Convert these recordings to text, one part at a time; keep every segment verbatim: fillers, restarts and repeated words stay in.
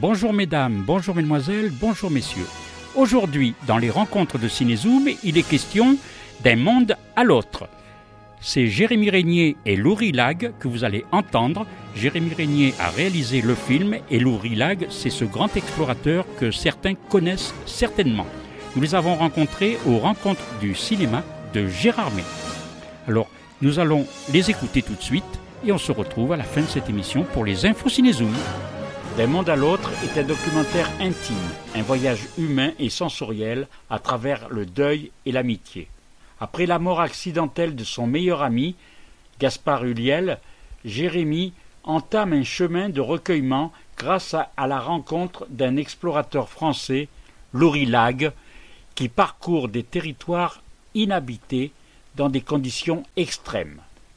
Bonjour mesdames, bonjour mesdemoiselles, bonjour messieurs. Aujourd'hui, dans les rencontres de Cinézoom, il est question d'un monde à l'autre. C'est Jérémy Régnier et Loury Lag que vous allez entendre. Jérémy Régnier a réalisé le film et Loury Lag, c'est ce grand explorateur que certains connaissent certainement. Nous les avons rencontrés aux rencontres du cinéma de Gérardmer. Alors, nous allons les écouter tout de suite et on se retrouve à la fin de cette émission pour les infos Cinézoom. D'un monde à l'autre est un documentaire intime, un voyage humain et sensoriel à travers le deuil et l'amitié. Après la mort accidentelle de son meilleur ami, Gaspard Ulliel, Jérémy entame un chemin de recueillement grâce à, à la rencontre d'un explorateur français, Loury Lag, qui parcourt des territoires inhabités dans des conditions extrêmes.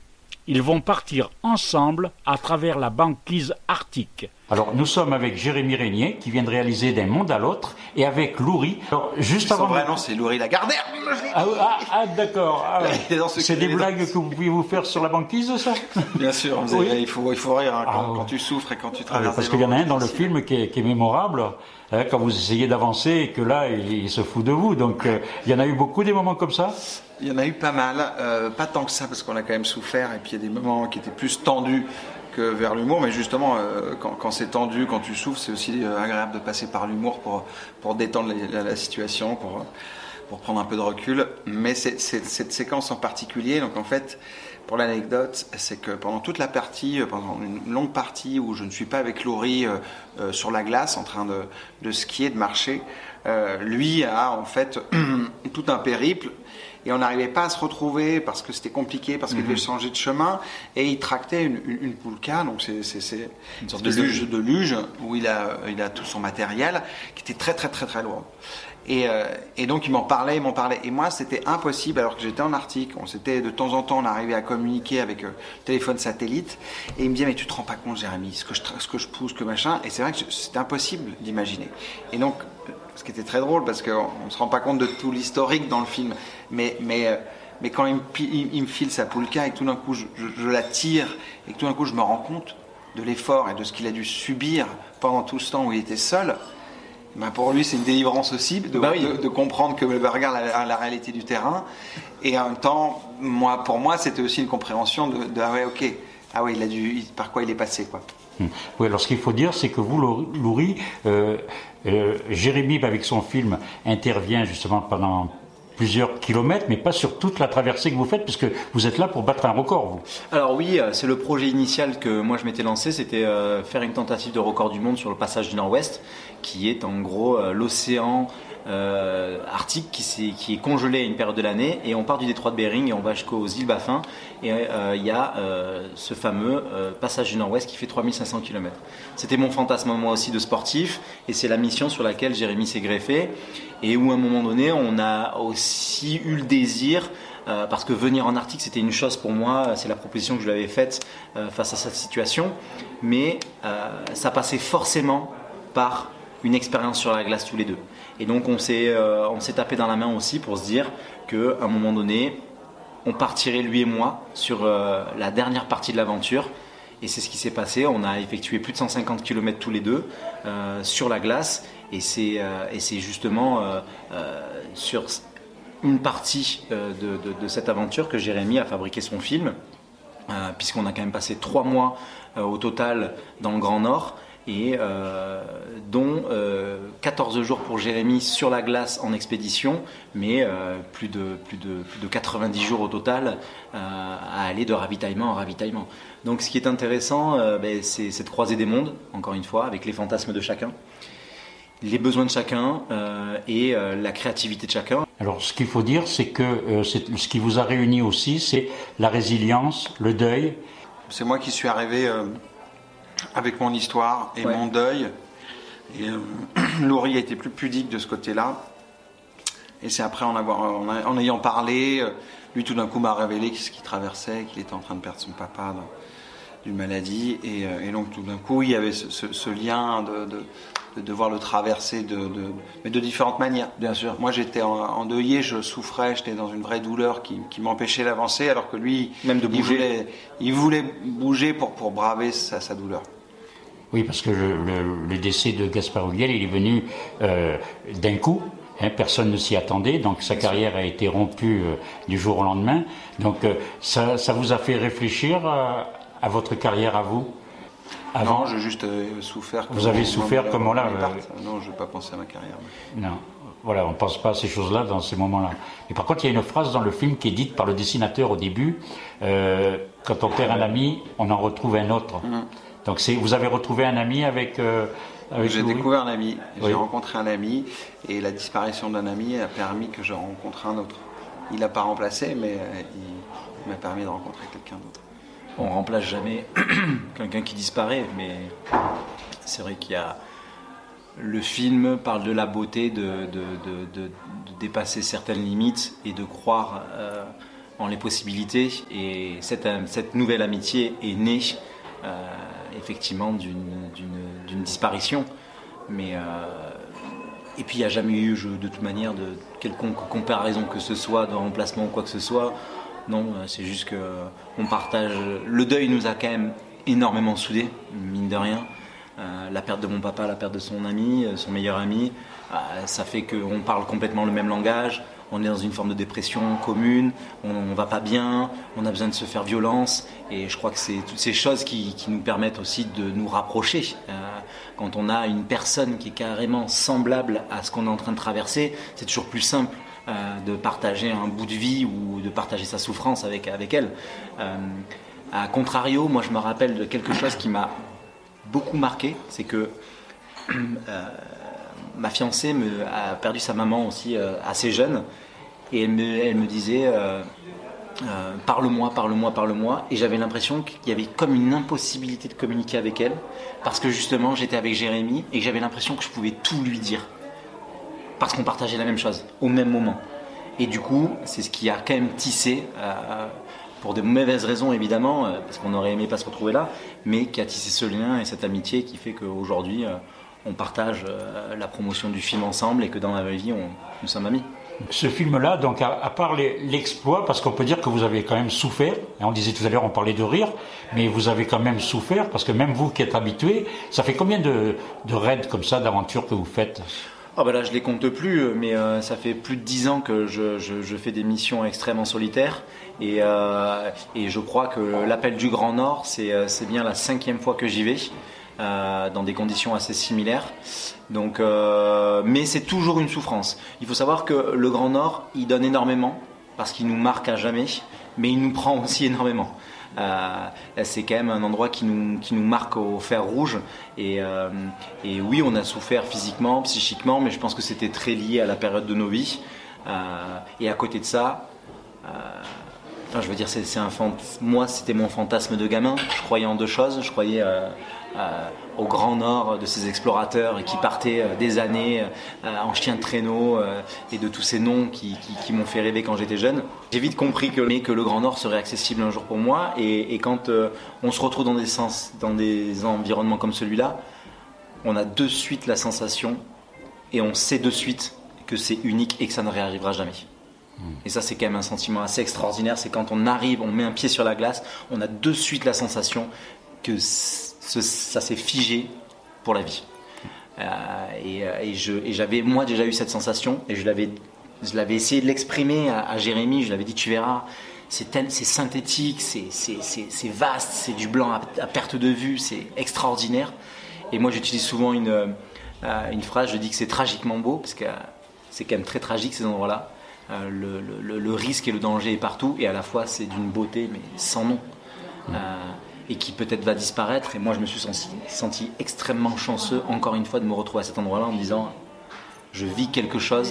Ils vont partir ensemble à travers la banquise arctique. Alors, nous sommes avec Jérémy Régnier, qui vient de réaliser D'un monde à l'autre, et avec Loury. Alors, juste avant... Son vrai nom, c'est Loury Lagardère. Ah, ah, ah d'accord. Ah, ouais. C'est des blagues que vous pouvez vous faire sur la banquise, ça? Bien sûr, vous oui. avez, il, faut, il faut rire hein, quand, ah, ouais. quand tu souffres et quand tu ah, traverses. Parce qu'il y en a un dans le film qui est, qui est mémorable, hein, quand vous essayez d'avancer et que là, il, il se fout de vous. Donc, euh, il y en a eu beaucoup des moments comme ça? Il y en a eu pas mal, euh, pas tant que ça, parce qu'on a quand même souffert, et puis il y a des moments qui étaient plus tendus que vers l'humour, mais justement, euh, quand, quand c'est tendu, quand tu souffres, c'est aussi euh, agréable de passer par l'humour pour, pour détendre la, la, la situation, pour, pour prendre un peu de recul. Mais c'est, c'est, cette séquence en particulier, donc en fait, pour l'anecdote, c'est que pendant toute la partie, pendant une longue partie où je ne suis pas avec Loury euh, euh, sur la glace, en train de, de skier, de marcher, euh, lui a en fait tout un périple. Et on n'arrivait pas à se retrouver parce que c'était compliqué, parce qu'il devait changer de chemin. Et il tractait une, une, une poulka, donc c'est, c'est, c'est une sorte de luge, de luge où il a, il a tout son matériel, qui était très très très très lourd. Et, euh, et donc il m'en parlait, il m'en parlait. Et moi c'était impossible alors que j'étais en Arctique. On s'était de temps en temps on arrivait à communiquer avec euh, téléphone satellite. Et il me disait mais tu te rends pas compte Jérémy, ce que je, ce que je pousse, que machin. Et c'est vrai que je, c'était impossible d'imaginer. Et donc ce qui était très drôle parce qu'on ne se rend pas compte de tout l'historique dans le film, mais, mais, mais quand il me, il, il me file sa poulka et que tout d'un coup je, je, je la tire et que tout d'un coup je me rends compte de l'effort et de ce qu'il a dû subir pendant tout ce temps où il était seul, ben pour lui c'est une délivrance aussi de, bah oui. de, de comprendre que ben regarde la, la réalité du terrain, et en même temps moi, pour moi c'était aussi une compréhension de, de ah ouais ok, ah ouais il a dû, par quoi il est passé quoi. Oui, alors ce qu'il faut dire, c'est que vous, Loury, euh, euh, Jérémy, avec son film, intervient justement pendant plusieurs kilomètres, mais pas sur toute la traversée que vous faites, puisque vous êtes là pour battre un record, vous. Alors oui, c'est le projet initial que moi je m'étais lancé, c'était euh, faire une tentative de record du monde sur le passage du Nord-Ouest, qui est en gros euh, l'océan Euh, arctique qui, qui est congelé à une période de l'année, et on part du détroit de Bering et on va jusqu'aux îles Baffin, et il euh, y a euh, ce fameux euh, passage du Nord-Ouest qui fait trois mille cinq cents kilomètres. C'était mon fantasme moi aussi de sportif, et c'est la mission sur laquelle Jérémy s'est greffé, et où à un moment donné on a aussi eu le désir euh, parce que venir en Arctique c'était une chose pour moi, c'est la proposition que je lui avais faite euh, face à cette situation, mais euh, ça passait forcément par une expérience sur la glace tous les deux. Et donc on s'est, euh, on s'est tapé dans la main aussi pour se dire qu'à un moment donné, on partirait lui et moi sur euh, la dernière partie de l'aventure. Et c'est ce qui s'est passé. On a effectué plus de cent cinquante kilomètres tous les deux euh, sur la glace. Et c'est, euh, et c'est justement euh, euh, sur une partie euh, de, de, de cette aventure que Jérémy a fabriqué son film, euh, puisqu'on a quand même passé trois mois euh, au total dans le Grand Nord. Et euh, dont euh, quatorze jours pour Jérémy sur la glace en expédition, mais euh, plus, de, plus, de, plus de quatre-vingt-dix jours au total euh, à aller de ravitaillement en ravitaillement. Donc ce qui est intéressant, euh, ben, c'est cette croisée des mondes, encore une fois, avec les fantasmes de chacun, les besoins de chacun euh, et euh, la créativité de chacun. Alors ce qu'il faut dire, c'est que euh, c'est, ce qui vous a réuni aussi, c'est la résilience, le deuil. C'est moi qui suis arrivé... Euh... avec mon histoire et ouais. mon deuil, et euh, Loury a été plus pudique de ce côté-là, et c'est après en, avoir, en, en ayant parlé, lui tout d'un coup m'a révélé ce qu'il traversait, qu'il était en train de perdre son papa dans, d'une maladie, et, et donc tout d'un coup il y avait ce, ce, ce lien de, de, de devoir le traverser de, de, mais de différentes manières. Bien sûr, moi j'étais en, endeuillé, je souffrais, j'étais dans une vraie douleur qui, qui m'empêchait d'avancer, alors que lui, même de bouger, il voulait, il voulait bouger pour, pour braver sa, sa douleur. Oui, parce que le, le, le décès de Gaspard Ulliel, il est venu euh, d'un coup. Hein, personne ne s'y attendait, donc sa carrière a été rompue euh, du jour au lendemain. Donc euh, ça, ça vous a fait réfléchir à, à votre carrière à vous? Avant, non, j'ai juste euh, souffert. Vous avez souffert comme là euh... Non, je n'ai pas pensé à ma carrière. Mais... Non, voilà, on ne pense pas à ces choses-là dans ces moments-là. Mais par contre, il y a une phrase dans le film qui est dite par le dessinateur au début. Euh, quand on perd un ami, on en retrouve un autre. Mmh. Donc c'est, vous avez retrouvé un ami avec... Euh, J'ai découvert un ami, j'ai oui. rencontré un ami, et la disparition d'un ami a permis que je rencontre un autre. Il n'a pas remplacé, mais il m'a permis de rencontrer quelqu'un d'autre. On ne remplace jamais quelqu'un qui disparaît, mais c'est vrai qu'il y a... Le film parle de la beauté de, de, de, de, de dépasser certaines limites et de croire euh, en les possibilités. Et cette, cette nouvelle amitié est née euh, effectivement d'une, d'une, d'une disparition. Mais, euh, et puis il n'y a jamais eu, je, de toute manière, de quelconque comparaison que ce soit, de remplacement ou quoi que ce soit. Non, c'est juste qu'on partage... Le deuil nous a quand même énormément soudés, mine de rien. Euh, la perte de mon papa, la perte de son ami, son meilleur ami, euh, ça fait qu'on parle complètement le même langage, on est dans une forme de dépression commune, on ne va pas bien, on a besoin de se faire violence, et je crois que c'est toutes ces choses qui, qui nous permettent aussi de nous rapprocher. Euh, quand on a une personne qui est carrément semblable à ce qu'on est en train de traverser, c'est toujours plus simple euh, de partager un bout de vie ou de partager sa souffrance avec, avec elle. Euh, à contrario, moi je me rappelle de quelque chose qui m'a beaucoup marqué, c'est que euh, ma fiancée me, a perdu sa maman aussi euh, assez jeune, et elle me, elle me disait euh, euh, parle-moi, parle-moi, parle-moi, et j'avais l'impression qu'il y avait comme une impossibilité de communiquer avec elle, parce que justement j'étais avec Jérémy et que j'avais l'impression que je pouvais tout lui dire, parce qu'on partageait la même chose au même moment. Et du coup, c'est ce qui a quand même tissé euh, pour de mauvaises raisons évidemment, parce qu'on aurait aimé pas se retrouver là, mais qui a tissé ce lien et cette amitié qui fait qu'aujourd'hui euh, on partage euh, la promotion du film ensemble, et que dans la vraie vie on, nous sommes amis. Ce film-là, donc à, à part les, l'exploit, parce qu'on peut dire que vous avez quand même souffert, et on disait tout à l'heure, on parlait de rire, mais vous avez quand même souffert, parce que même vous qui êtes habitué, ça fait combien de, de raids comme ça, d'aventures que vous faites? Oh bah là je les compte plus, mais euh, ça fait plus de dix ans que je, je, je fais des missions extrêmement solitaires, et, euh, et je crois que l'appel du Grand Nord, c'est, c'est bien la cinquième fois que j'y vais, euh, dans des conditions assez similaires. Donc, euh, mais c'est toujours une souffrance. Il faut savoir que le Grand Nord, il donne énormément, parce qu'il nous marque à jamais, mais il nous prend aussi énormément. Euh, c'est quand même un endroit qui nous, qui nous marque au fer rouge, et, euh, et oui, on a souffert physiquement, psychiquement, mais je pense que c'était très lié à la période de nos vies, euh, et à côté de ça euh, enfin je veux dire c'est, c'est un fant... moi c'était mon fantasme de gamin, je croyais en deux choses, je croyais euh, euh, au Grand Nord de ces explorateurs qui partaient euh, des années euh, en chien de traîneau, euh, et de tous ces noms qui, qui, qui m'ont fait rêver quand j'étais jeune. J'ai vite compris que, que le Grand Nord serait accessible un jour pour moi, et, et quand euh, on se retrouve dans des, sens, dans des environnements comme celui-là, on a de suite la sensation, et on sait de suite que c'est unique et que ça ne réarrivera jamais. Et ça c'est quand même un sentiment assez extraordinaire, c'est quand on arrive, on met un pied sur la glace, on a de suite la sensation que ce, ça s'est figé pour la vie. Euh, et, et, je, et j'avais moi déjà eu cette sensation, et je l'avais, je l'avais essayé de l'exprimer à, à Jérémy, je l'avais dit tu verras, c'est, tel, c'est synthétique, c'est, c'est, c'est, c'est vaste, c'est du blanc à, à perte de vue, c'est extraordinaire. Et moi j'utilise souvent une, euh, une phrase, je dis que c'est tragiquement beau, parce que c'est quand même très tragique ces endroits-là. Euh, le, le, le risque et le danger est partout, et à la fois c'est d'une beauté mais sans nom, euh, et qui peut-être va disparaître. Et moi je me suis senti, senti extrêmement chanceux encore une fois de me retrouver à cet endroit-là en me disant je vis quelque chose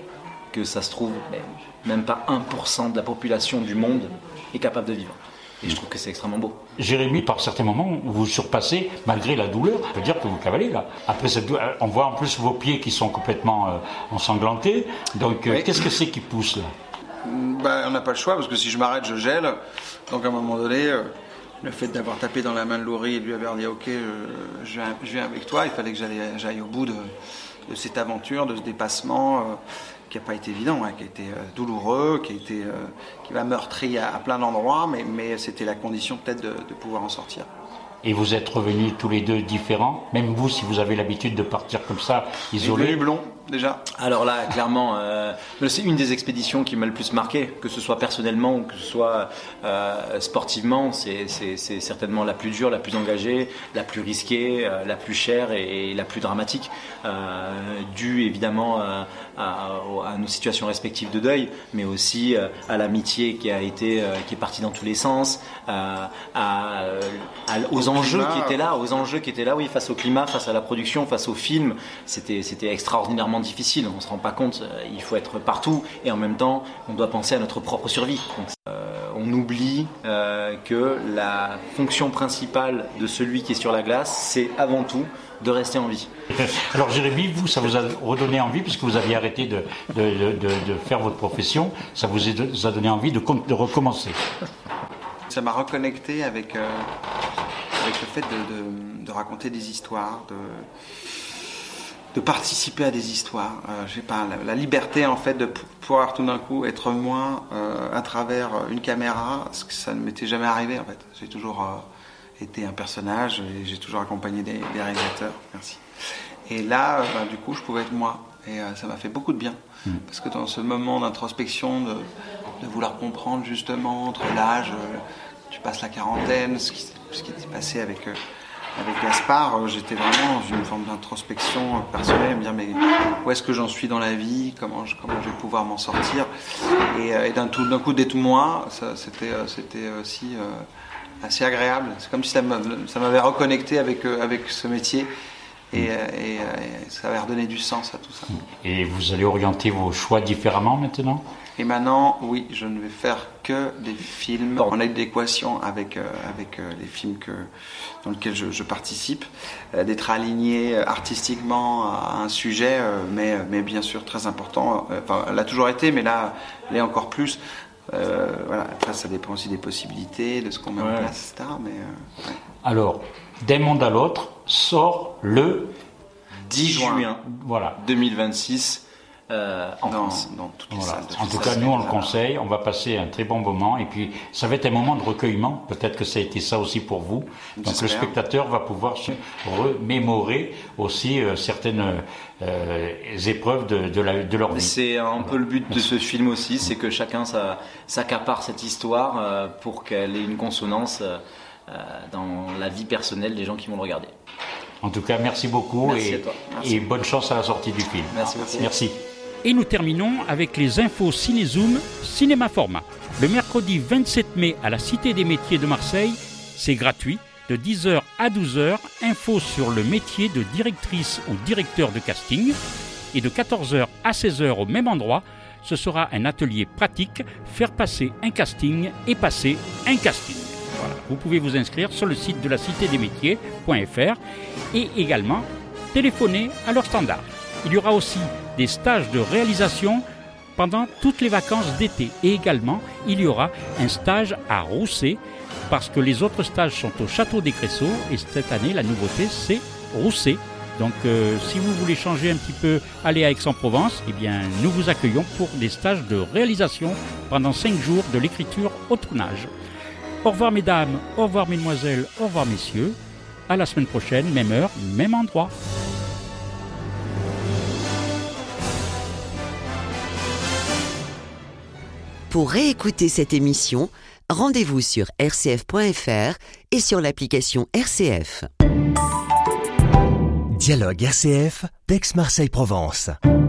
que ça se trouve même pas un pour cent de la population du monde est capable de vivre. Et je trouve que c'est extrêmement beau. Jérémy, par certains moments, vous surpassez, malgré la douleur, on peut dire que vous cavalez là. Après cette douleur, on voit en plus vos pieds qui sont complètement euh, ensanglantés. Donc, euh, oui. Qu'est-ce que c'est qui pousse là? Ben, on n'a pas le choix, parce que si je m'arrête, je gèle. Donc, à un moment donné, euh, le fait d'avoir tapé dans la main de Laurie et de lui avoir dit « Ok, euh, je, viens, je viens avec toi », il fallait que j'aille, j'aille au bout de, de cette aventure, de ce dépassement. Euh, qui n'a pas été évident, hein, qui a été euh, douloureux, qui, a été, euh, qui m'a meurtri à, à plein d'endroits, mais, mais c'était la condition peut-être de, de pouvoir en sortir. Et vous êtes revenus tous les deux différents, même vous, si vous avez l'habitude de partir comme ça, isolé. Il est blond, déjà. Alors là, clairement, euh, c'est une des expéditions qui m'a le plus marqué, que ce soit personnellement ou que ce soit euh, sportivement. C'est, c'est, c'est certainement la plus dure, la plus engagée, la plus risquée, euh, la plus chère et, et la plus dramatique, euh, due évidemment euh, à, à nos situations respectives de deuil, mais aussi euh, à l'amitié qui a été, euh, qui est partie dans tous les sens, euh, à, à, aux enjeux qui étaient là, aux enjeux qui étaient là, oui, face au climat, face à la production, face au film. C'était, c'était extraordinairement difficile. On se rend pas compte. Euh, il faut être partout et en même temps, on doit penser à notre propre survie. Donc, euh, on oublie euh, que la fonction principale de celui qui est sur la glace, c'est avant tout de rester en vie. Alors Jérémy, vous, ça vous a redonné envie, puisque vous aviez arrêté de, de, de, de, de faire votre profession, ça vous a donné envie de, de recommencer. Ça m'a reconnecté avec, euh, avec le fait de, de, de raconter des histoires, de, de participer à des histoires. Euh, je sais pas, la, la liberté en fait de pouvoir tout d'un coup être moi euh, à travers une caméra, parce que ça ne m'était jamais arrivé en fait. J'ai toujours euh, été un personnage et j'ai toujours accompagné des, des réalisateurs. Merci. Et là, euh, ben, du coup, je pouvais être moi. Et euh, ça m'a fait beaucoup de bien. Mmh. Parce que dans ce moment d'introspection, de, de vouloir comprendre justement entre l'âge, euh, tu passes la quarantaine, ce qui, ce qui s'est passé avec, euh, avec Gaspard, euh, j'étais vraiment dans une forme d'introspection euh, personnelle, me dire mais où est-ce que j'en suis dans la vie, comment je, comment je vais pouvoir m'en sortir. Et, euh, et d'un, tout, d'un coup d'être moi, ça, c'était, euh, c'était aussi euh, assez agréable. C'est comme si ça, ça m'avait reconnecté avec, euh, avec ce métier. Et, et, et ça va redonner du sens à tout ça. Et vous allez orienter vos choix différemment maintenant ? Et maintenant, oui, je ne vais faire que des films en adéquation avec, euh, avec euh, les films que, dans lesquels je, je participe, euh, d'être aligné artistiquement à un sujet, euh, mais, mais bien sûr très important. Euh, enfin, elle a toujours été, mais là, elle est encore plus. Euh, voilà. Après, ça dépend aussi des possibilités, de ce qu'on met ouais. en place, et cetera. Mais, euh, ouais. Alors, D'un monde à l'autre sort le dix juin voilà. deux mille vingt-six euh, en dans, France. Dans toutes les voilà. salles. En tout cas, nous, on le conseille. On va passer un très bon moment. Et puis, ça va être un moment de recueillement. Peut-être que ça a été ça aussi pour vous. Donc, J'espère. Le spectateur va pouvoir se remémorer aussi euh, certaines euh, épreuves de, de, la, de leur vie. C'est un peu le but de ce film aussi. C'est que chacun ça, s'accapare cette histoire euh, pour qu'elle ait une consonance euh, dans la vie personnelle des gens qui vont le regarder. En tout cas, merci beaucoup merci et, merci. et bonne chance à la sortie du film. Merci beaucoup. Merci. Et nous terminons avec les infos Cinézoom Cinéma Format. Le mercredi vingt-sept mai à la Cité des Métiers de Marseille, c'est gratuit, de dix heures à douze heures, info sur le métier de directrice ou directeur de casting. Et de quatorze heures à seize heures au même endroit, ce sera un atelier pratique, faire passer un casting et passer un casting. Voilà. Vous pouvez vous inscrire sur le site de la cité des métiers point f r et également téléphoner à leur standard. Il y aura aussi des stages de réalisation pendant toutes les vacances d'été. Et également, il y aura un stage à Rousset parce que les autres stages sont au Château des Cressaux et cette année, la nouveauté, c'est Rousset. Donc, euh, si vous voulez changer un petit peu, aller à Aix-en-Provence, eh bien, nous vous accueillons pour des stages de réalisation pendant cinq jours de l'écriture au tournage. Au revoir mesdames, au revoir mesdemoiselles, au revoir messieurs. À la semaine prochaine, même heure, même endroit. Pour réécouter cette émission, rendez-vous sur r c f point f r et sur l'application R C F. Dialogue R C F d'Aix-Marseille-Provence.